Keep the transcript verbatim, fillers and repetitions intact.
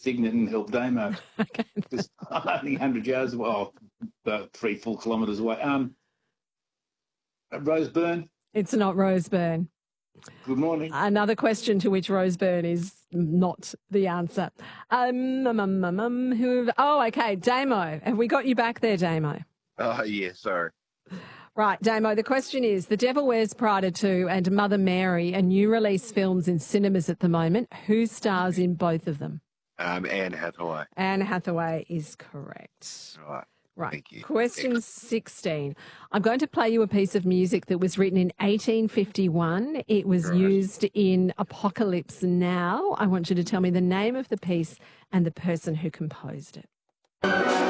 Cygnet and help Damo. Okay. Because I'm only one hundred yards away, oh, about three full kilometres away. Um, Roseburn, It's not Roseburn. good morning. Another question to which Roseburn is not the answer. Um, um, um, um, um, who? Oh, okay, Damo. Have we got you back there, Damo? Oh, yeah, sorry. Right, Damo, the question is, The Devil Wears Prada two and Mother Mary are new release films in cinemas at the moment. Who stars in both of them? Um, Anne Hathaway. Anne Hathaway is correct. Right. Right. Thank you. Question sixteen. I'm going to play you a piece of music that was written in eighteen fifty-one. It was Right. used in Apocalypse Now. I want you to tell me the name of the piece and the person who composed it.